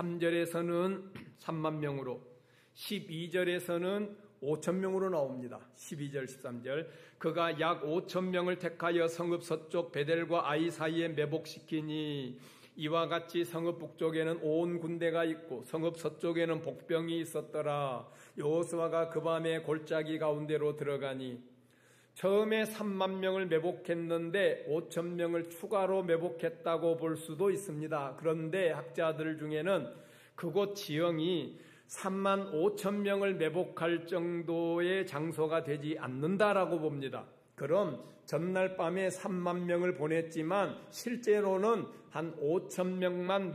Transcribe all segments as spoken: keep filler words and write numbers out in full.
삼 절에서는 삼만 명으로, 십이 절에서는 오천 명으로 나옵니다. 십이 절, 십삼 절. 그가 약 오천 명을 택하여 성읍 서쪽 베델과 아이 사이에 매복시키니 이와 같이 성읍 북쪽에는 온 군대가 있고 성읍 서쪽에는 복병이 있었더라. 여호수아가 그 밤에 골짜기 가운데로 들어가니 처음에 삼만 명을 매복했는데 오천 명을 추가로 매복했다고 볼 수도 있습니다. 그런데 학자들 중에는 그곳 지형이 삼만 오천 명을 매복할 정도의 장소가 되지 않는다라고 봅니다. 그럼 전날 밤에 삼만 명을 보냈지만 실제로는 한 오천 명만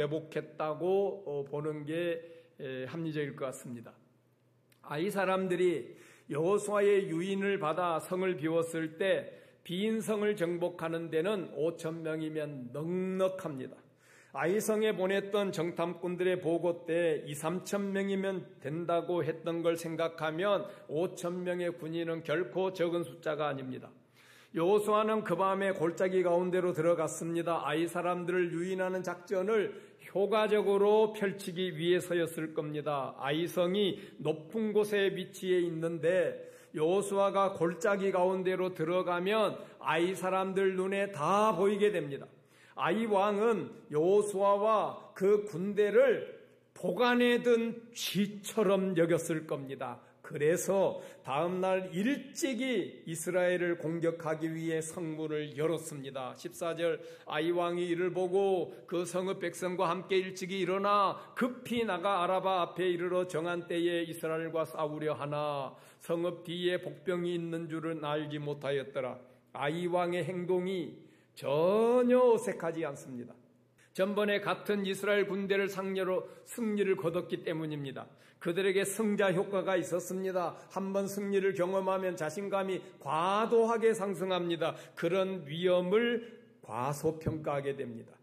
매복했다고 보는 게 합리적일 것 같습니다. 아이 사람들이 여호수아의 유인을 받아 성을 비웠을 때 빈 성을 정복하는 데는 오천 명이면 넉넉합니다. 아이성에 보냈던 정탐꾼들의 보고 때 이, 삼천 명이면 된다고 했던 걸 생각하면 오천 명의 군인은 결코 적은 숫자가 아닙니다. 여호수아는 그 밤에 골짜기 가운데로 들어갔습니다. 아이 사람들을 유인하는 작전을 효과적으로 펼치기 위해서였을 겁니다. 아이성이 높은 곳에 위치해 있는데 여호수아가 골짜기 가운데로 들어가면 아이 사람들 눈에 다 보이게 됩니다. 아이 왕은 여호수아와 그 군대를 보관에 든 쥐처럼 여겼을 겁니다. 그래서 다음날 일찍이 이스라엘을 공격하기 위해 성문을 열었습니다. 십사 절. 아이 왕이 이를 보고 그 성읍 백성과 함께 일찍이 일어나 급히 나가 아라바 앞에 이르러 정한 때에 이스라엘과 싸우려 하나 성읍 뒤에 복병이 있는 줄은 알지 못하였더라. 아이 왕의 행동이 전혀 어색하지 않습니다. 전번에 같은 이스라엘 군대를 상대로 승리를 거뒀기 때문입니다. 그들에게 승자 효과가 있었습니다. 한번 승리를 경험하면 자신감이 과도하게 상승합니다. 그런 위험을 과소평가하게 됩니다.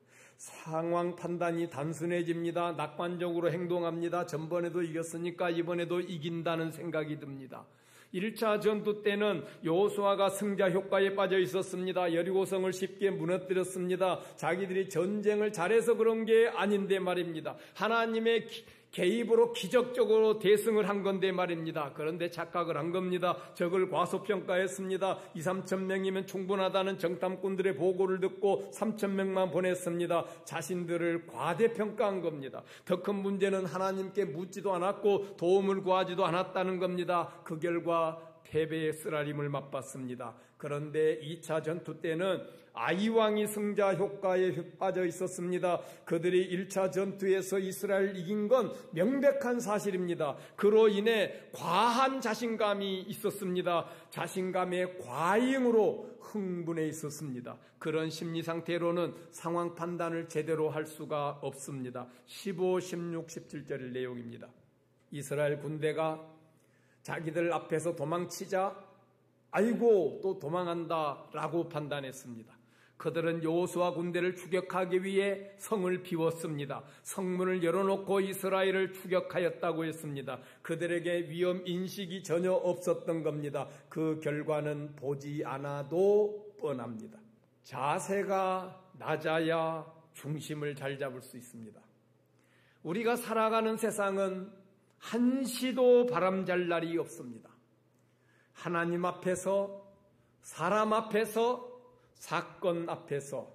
상황 판단이 단순해집니다. 낙관적으로 행동합니다. 전번에도 이겼으니까 이번에도 이긴다는 생각이 듭니다. 일 차 전투 때는 여호수아가 승자 효과에 빠져 있었습니다. 여리고성을 쉽게 무너뜨렸습니다. 자기들이 전쟁을 잘해서 그런 게 아닌데 말입니다. 하나님의 기, 개입으로 기적적으로 대승을 한 건데 말입니다. 그런데 착각을 한 겁니다. 적을 과소평가했습니다. 이, 삼천 명이면 충분하다는 정탐꾼들의 보고를 듣고 삼천 명만 보냈습니다. 자신들을 과대평가한 겁니다. 더 큰 문제는 하나님께 묻지도 않았고 도움을 구하지도 않았다는 겁니다. 그 결과 패배의 쓰라림을 맛봤습니다. 그런데 이 차 전투 때는 아이 왕이 승자 효과에 빠져 있었습니다. 그들이 일 차 전투에서 이스라엘을 이긴 건 명백한 사실입니다. 그로 인해 과한 자신감이 있었습니다. 자신감의 과잉으로 흥분해 있었습니다. 그런 심리 상태로는 상황 판단을 제대로 할 수가 없습니다. 십오, 십육, 십칠 절 내용입니다. 이스라엘 군대가 자기들 앞에서 도망치자 아이고 또 도망한다 라고 판단했습니다. 그들은 여호수아 군대를 추격하기 위해 성을 비웠습니다. 성문을 열어놓고 이스라엘을 추격하였다고 했습니다. 그들에게 위험 인식이 전혀 없었던 겁니다. 그 결과는 보지 않아도 뻔합니다. 자세가 낮아야 중심을 잘 잡을 수 있습니다. 우리가 살아가는 세상은 한시도 바람잘 날이 없습니다. 하나님 앞에서, 사람 앞에서, 사건 앞에서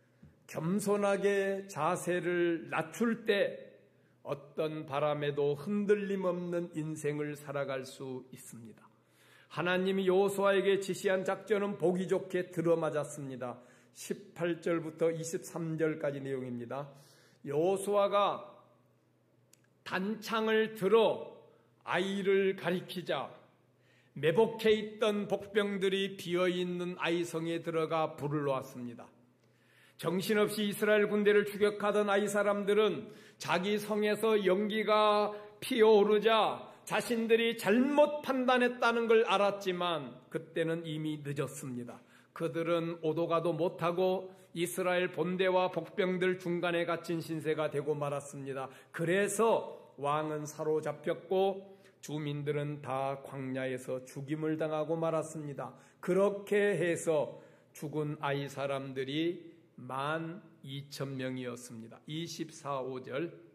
겸손하게 자세를 낮출 때 어떤 바람에도 흔들림 없는 인생을 살아갈 수 있습니다. 하나님이 여호수아에게 지시한 작전은 보기 좋게 들어맞았습니다. 십팔 절부터 이십삼 절까지 내용입니다. 여호수아가 단창을 들어 아이를 가리키자 매복해 있던 복병들이 비어있는 아이성에 들어가 불을 놓았습니다. 정신없이 이스라엘 군대를 추격하던 아이 사람들은 자기 성에서 연기가 피어오르자 자신들이 잘못 판단했다는 걸 알았지만 그때는 이미 늦었습니다. 그들은 오도가도 못하고 이스라엘 본대와 복병들 중간에 갇힌 신세가 되고 말았습니다. 그래서 왕은 사로잡혔고 주민들은 다 광야에서 죽임을 당하고 말았습니다. 그렇게 해서 죽은 아이 사람들이 만 이천 명이었습니다. 이십사, 오 절.